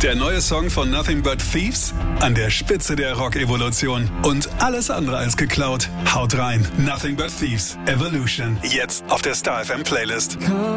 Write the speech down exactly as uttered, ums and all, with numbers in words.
Der neue Song von Nothing But Thieves? An der Spitze der Rock-Evolution. Und alles andere als geklaut. Haut rein. Nothing But Thieves. Evolution. Jetzt auf der Star F M Playlist.